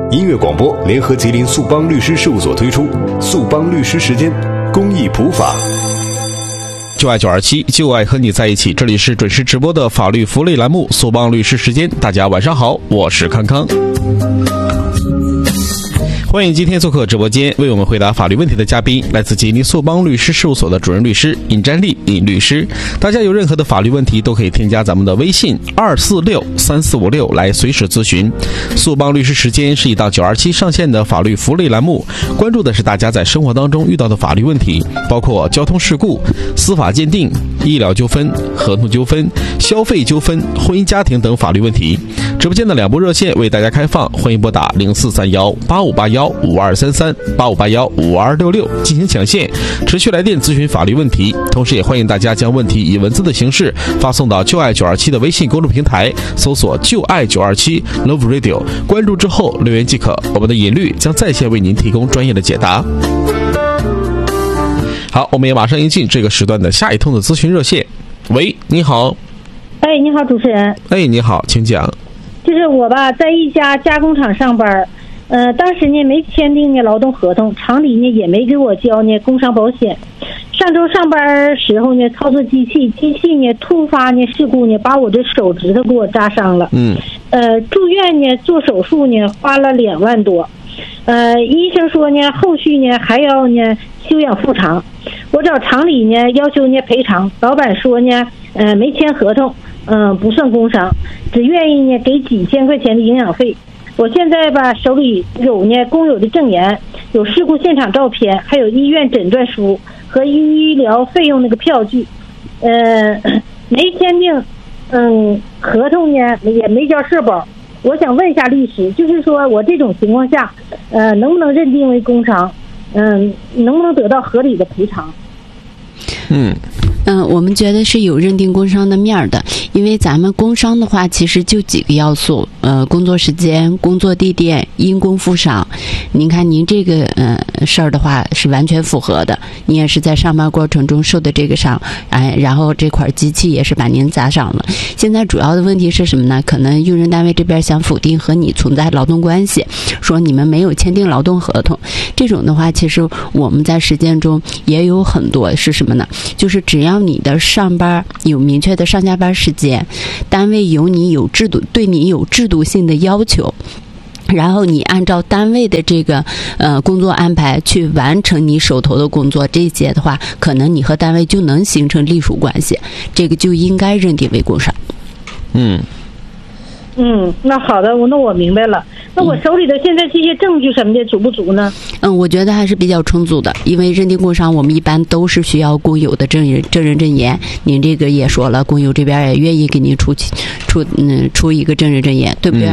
音乐广播联合吉林速邦律师事务所推出速邦律师时间公益普法。 就爱927，就爱和你在一起。这里是准时直播的法律福利栏目速邦律师时间。大家晚上好，我是康康。欢迎今天做客直播间为我们回答法律问题的嘉宾，来自吉林速邦律师事务所的主任律师尹占利尹律师。大家有任何的法律问题都可以添加咱们的微信2463456来随时咨询。速邦律师时间是一档927上线的法律福利栏目，关注的是大家在生活当中遇到的法律问题，包括交通事故、司法鉴定、医疗纠纷、合同纠纷、消费纠纷、婚姻家庭等法律问题。直播间的2部热线为大家开放，欢迎拨打04318581523385815266进行抢线，持续来电咨询法律问题。同时也欢迎大家将问题以文字的形式发送到就爱927的微信公众平台，搜索就爱927 Love Radio， 关注之后留言即可，我们的尹律将在线为您提供专业的解答。好，我们也马上迎进这个时段的下一通的咨询热线。喂，你好。 哎，你好，主持人。 哎，你好，请讲。 就是我吧，在一家加工厂上班，当时呢没签订呢劳动合同，厂里呢也没给我交呢工伤保险。上周上班时候呢，操作机器呢突发呢事故呢，把我的手指头给我扎伤了。住院呢做手术呢花了2万多。医生说呢后续呢还要呢休养复偿。我找厂里呢要求呢赔偿，老板说呢没签合同，不算工伤，只愿意呢给几千块钱的营养费。我现在吧手里有呢工友的证言，有事故现场照片，还有医院诊断书和医疗费用那个票据。没签订合同呢也没交社保。我想问一下律师，就是说我这种情况下能不能认定为工伤，能不能得到合理的赔偿？ 我们觉得是有认定工伤的面儿的，因为咱们工伤的话其实就几个要素，工作时间、工作地点、因公负伤。您看您这个事儿的话是完全符合的，你也是在上班过程中受的这个伤，然后这块机器也是把您砸伤了。现在主要的问题是什么呢？可能用人单位这边想否定和你存在劳动关系，说你们没有签订劳动合同。这种的话其实我们在实践中也有很多，是什么呢？就是只要你的上班有明确的上下班时间，单位对你有制度性的要求，然后你按照单位的这个工作安排去完成你手头的工作，这些的话可能你和单位就能形成隶属关系，这个就应该认定为工伤。 那好的，那我明白了。那我手里的现在这些证据什么的足不足呢？ 我觉得还是比较充足的，因为认定工伤我们一般都是需要工友的证人证言。您这个也说了，工友这边也愿意给您出一个证人证言，对不对？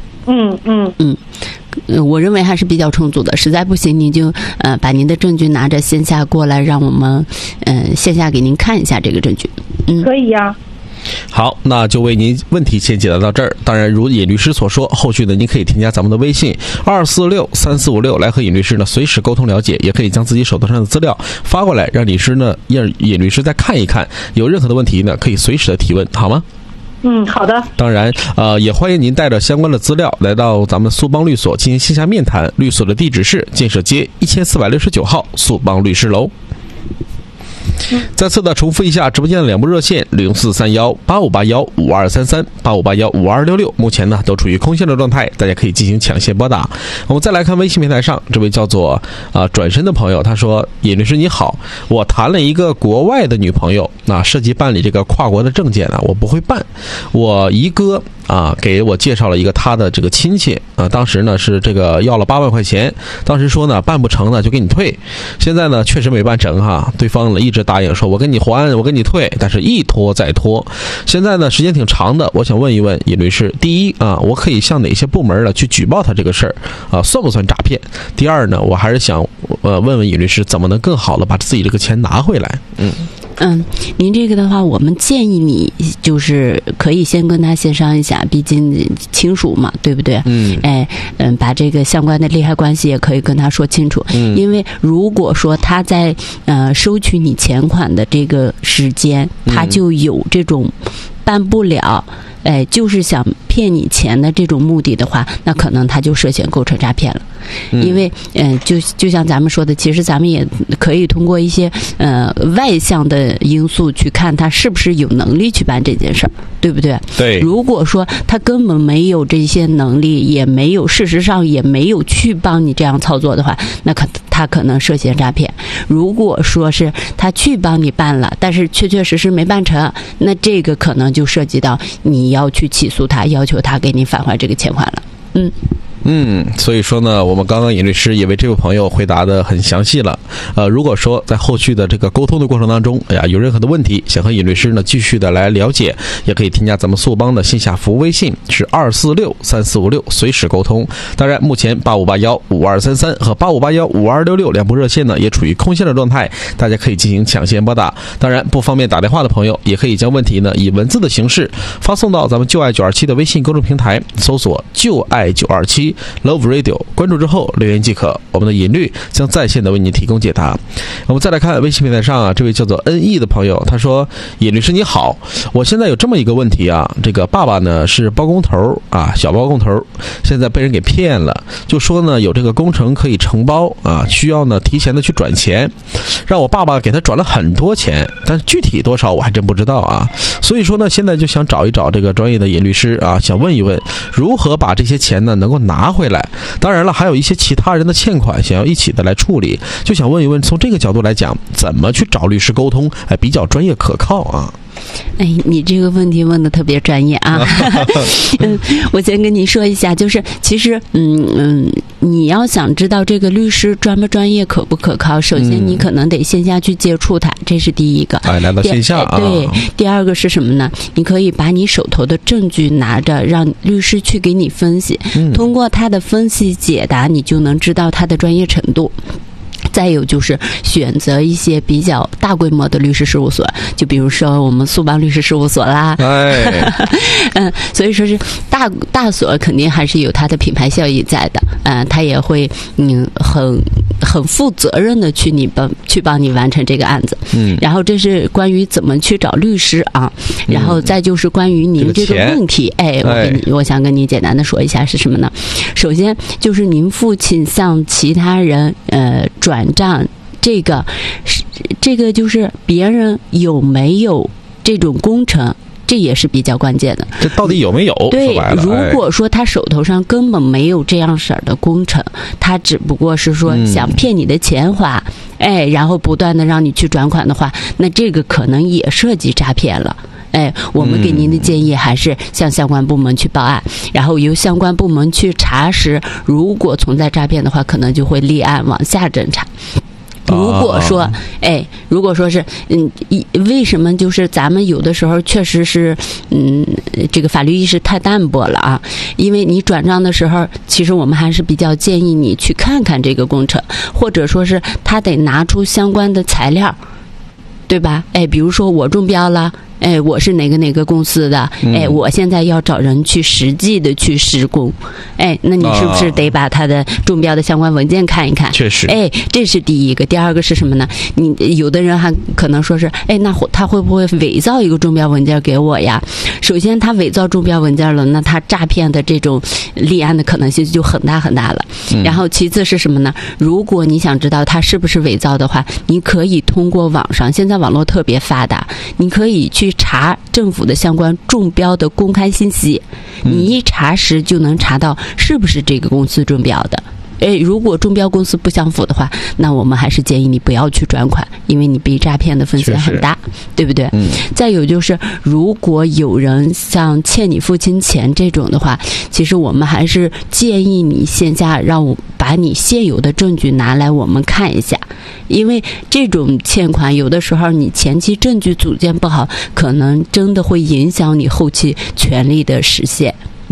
我认为还是比较充足的。实在不行，您就把您的证据拿着线下过来，让我们线下给您看一下这个证据。 可以呀。 好，那就为您问题先解答到这儿。当然如尹律师所说，后续呢您可以添加咱们的微信2463456来和尹律师呢随时沟通了解，也可以将自己手头上的资料发过来，让尹律师再看一看，有任何的问题呢可以随时的提问，好吗？ 好的。 当然也欢迎您带着相关的资料来到咱们速邦律所进行线下面谈。律所的地址是建设街1469号速邦律师楼。再次的重复一下直播间的2部热线04318581523385815266，目前呢都处于空线的状态，大家可以进行抢线拨打。我们再来看微信平台上这位叫做转身的朋友，他说：尹律师你好，我谈了一个国外的女朋友，涉及办理这个跨国的证件我不会办，我姨哥给我介绍了一个他的这个亲戚当时呢是这个要了8万块钱，当时说呢办不成呢就给你退，现在呢确实没办成对方呢一直答应说我跟你还我跟你退，但是一拖再拖，现在呢时间挺长的，我想问一问尹律师，第一我可以向哪些部门去举报他这个事儿算不算诈骗？第二呢，我还是想问问尹律师怎么能更好的把自己这个钱拿回来。 您这个的话，我们建议你就是可以先跟他协商一下，毕竟亲属嘛，对不对？把这个相关的利害关系也可以跟他说清楚。因为如果说他在收取你钱款的这个时间，他就有这种办不了，就是想骗你钱的这种目的的话，那可能他就涉嫌构成诈骗了。因为就像咱们说的，其实咱们也可以通过一些外向的因素去看他是不是有能力去办这件事儿，对不对？ 对。 如果说他根本没有这些能力，也没有，事实上也没有去帮你这样操作的话，那他可能涉嫌诈骗。如果说是他去帮你办了，但是确确实实没办成，那这个可能就涉及到你要去起诉他，要求他给你返还这个钱款了。 所以说呢，我们刚刚尹律师也为这位朋友回答的很详细了。如果说在后续的这个沟通的过程当中，有任何的问题想和尹律师呢继续的来了解，也可以添加咱们速帮的线下服务微信是2463456，随时沟通。当然，目前85815233和85815266两部热线呢也处于空线的状态，大家可以进行抢先拨打。当然，不方便打电话的朋友，也可以将问题呢以文字的形式发送到咱们就爱927的微信公众平台，搜索就爱927 Love Radio， 关注之后留言即可，我们的尹律将在线的为您提供解答。我们再来看微信平台上这位叫做 NE 的朋友，他说：尹律师你好，我现在有这么一个问题这个爸爸呢是包工头小包工头，现在被人给骗了，就说呢有这个工程可以承包需要呢提前的去转钱，让我爸爸给他转了很多钱，但是具体多少我还真不知道所以说呢现在就想找一找这个专业的尹律师想问一问如何把这些钱呢能够拿回来。当然了，还有一些其他人的欠款想要一起的来处理，就想问一问从这个角度来讲，怎么去找律师沟通比较专业可靠你这个问题问得特别专业我先跟你说一下，就是其实你要想知道这个律师专不专业可不可靠，首先你可能得线下去接触他，这是第一个。 来到线下对，第二个是什么呢？你可以把你手头的证据拿着，让律师去给你分析，通过他的分析解答，你就能知道他的专业程度。再有就是选择一些比较大规模的律师事务所，就比如说我们速帮律师事务所啦。所以说是大所肯定还是有它的品牌效益在的，他也会很负责任的去帮你完成这个案子。然后这是关于怎么去找律师然后再就是关于您这个问题，我想跟你简单的说一下是什么呢？首先就是您父亲向其他人转账，这个就是别人有没有这种工程，这也是比较关键的。 这到底有没有？ 对，如果说他手头上根本没有这样式儿的工程，他只不过是说想骗你的钱花，然后不断的让你去转款的话，那这个可能也涉及诈骗了。我们给您的建议还是向相关部门去报案，然后由相关部门去查实，如果存在诈骗的话，可能就会立案往下侦查。如果说是为什么就是咱们有的时候确实是这个法律意识太淡薄了因为你转账的时候，其实我们还是比较建议你去看看这个工程，或者说是他得拿出相关的材料，对吧？比如说我中标了，我是哪个公司的，我现在要找人去实际的去施工，那你是不是得把他的中标的相关文件看一看？ 确实， 这是第一个。第二个是什么呢？你有的人还可能说是，那他会不会伪造一个中标文件给我呀？首先，他伪造中标文件了，那他诈骗的这种立案的可能性就很大很大了。然后，其次是什么呢？如果你想知道他是不是伪造的话，你可以通过网上，现在网络特别发达，你可以去查政府的相关中标的公开信息，你一查实就能查到是不是这个公司中标的。如果中标公司不相符的话，那我们还是建议你不要去转款，因为你被诈骗的风险很大，对不对？再有就是，如果有人像欠你父亲钱这种的话，其实我们还是建议你线下让我把你现有的证据拿来我们看一下，因为这种欠款有的时候你前期证据组建不好，可能真的会影响你后期权利的实现。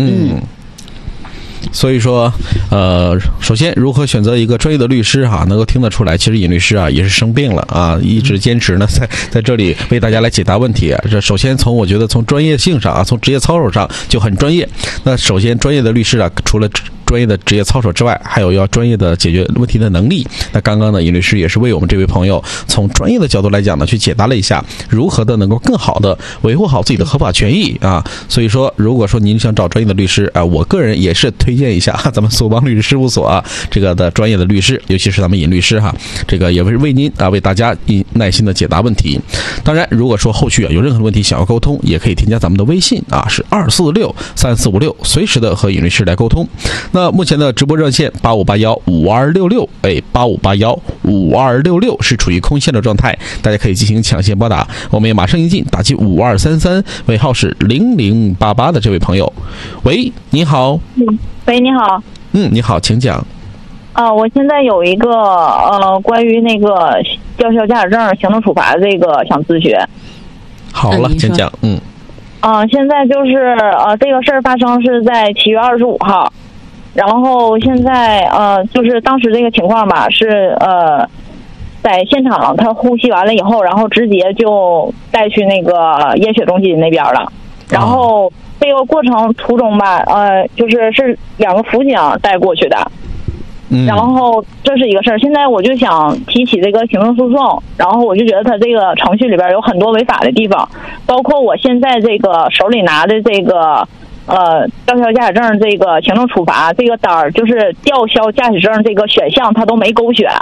所以说，首先如何选择一个专业的律师能够听得出来，其实尹律师也是生病了一直坚持呢在这里为大家来解答问题。这首先我觉得从专业性上从职业操守上就很专业。那首先专业的律师除了专业的职业操守之外，还有要专业的解决问题的能力。那刚刚呢，尹律师也是为我们这位朋友从专业的角度来讲呢，去解答了一下如何的能够更好的维护好自己的合法权益啊。所以说，如果说您想找专业的律师啊，我个人也是推荐一下咱们索邦律师事务所啊，这个的专业的律师，尤其是咱们尹律师哈，这个也是为您啊，为大家耐心的解答问题。当然，如果说后续有任何的问题想要沟通，也可以添加咱们的微信啊，是2463456，随时的和尹律师来沟通。那目前的直播热线85815266，哎，85815266是处于空线的状态，大家可以进行抢线拨打。我们也马上一进，打击5233，尾号是0088的这位朋友。喂，你好。 喂，你好。 你好，请讲。 我现在有一个关于那个吊销驾驶证行政处罚这个想咨询。 好了，请讲。 现在就是这个事儿发生是在7月25号，然后现在就是当时这个情况吧，是在现场他呼吸完了以后，然后直接就带去那个验血中心那边了，然后这个过程途中吧，是2个辅警带过去的。然后这是一个事儿，现在我就想提起这个行政诉讼，然后我就觉得他这个程序里边有很多违法的地方，包括我现在这个手里拿的这个吊销驾驶证这个行政处罚这个单儿，就是吊销驾驶证这个选项他都没勾选。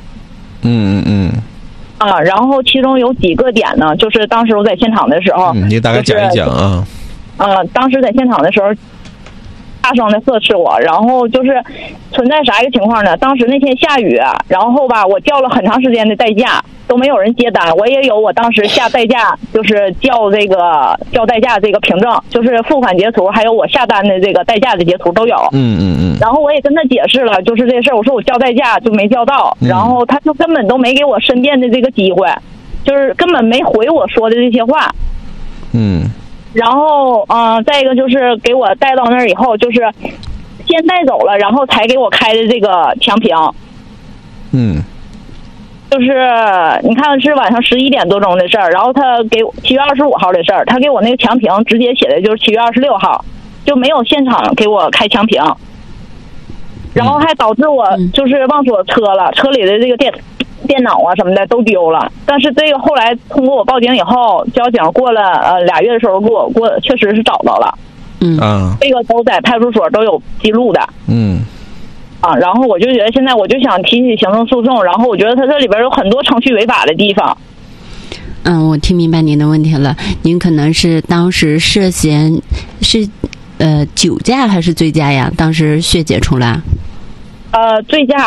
然后其中有几个点呢，就是当时我在现场的时候， 你大概讲一讲啊。 当时在现场的时候，大声的呵斥我，然后就是存在啥一个情况呢？当时那天下雨，然后吧，我叫了很长时间的代驾，都没有人接单。我也有我当时下代驾，就是叫代驾这个凭证，就是付款截图，还有我下单的这个代驾的截图都有。然后我也跟他解释了，就是这事儿，我说我叫代驾就没叫到，然后他就根本都没给我申辩的这个机会，就是根本没回我说的这些话。然后再一个就是给我带到那儿以后，就是先带走了，然后才给我开的这个强评。就是你看是晚上11点多钟的事儿，然后他给我7月25号的事儿，他给我那个强评直接写的就是7月26号，就没有现场给我开强评，然后还导致我就是忘锁车了，车里的这个电脑啊什么的都丢了。但是这个后来通过我报警以后，交警过了2月的时候给我确实是找到了。这个都在派出所都有记录的。然后我就觉得现在我就想提起行政诉讼，然后我觉得它这里边有很多程序违法的地方。 我听明白您的问题了，您可能是当时涉嫌是酒驾还是醉驾呀？当时血检出来？ 醉驾，